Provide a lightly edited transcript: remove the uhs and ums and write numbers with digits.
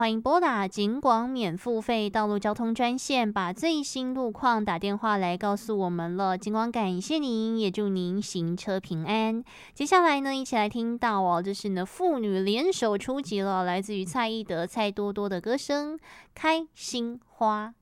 欢迎拨打警广免付费道路交通专线，把最新路况打电话来告诉我们了。警广感谢您，也祝您行车平安。接下来呢，一起来听到这是呢妇女联手出击了，来自于蔡依德、蔡多多的歌声《开心花》。